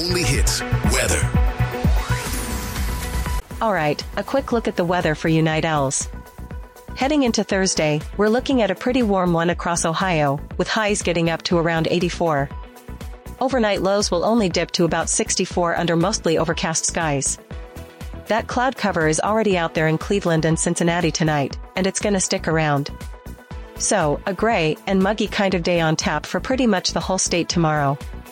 only hits, weather. Alright, a quick look at the weather for you night owls. Heading into Thursday, we're looking at a pretty warm one across Ohio, with highs getting up to around 84. Overnight lows will only dip to about 64 under mostly overcast skies. That cloud cover is already out there in Cleveland and Cincinnati tonight, and it's gonna stick around. So, a gray and muggy kind of day on tap for pretty much the whole state tomorrow.